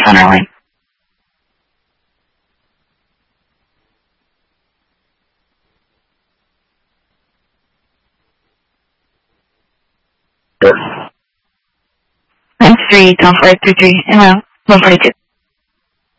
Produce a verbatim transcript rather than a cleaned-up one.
on our line. Sure. Line three, Tom four eight three three, M O, one forty-two.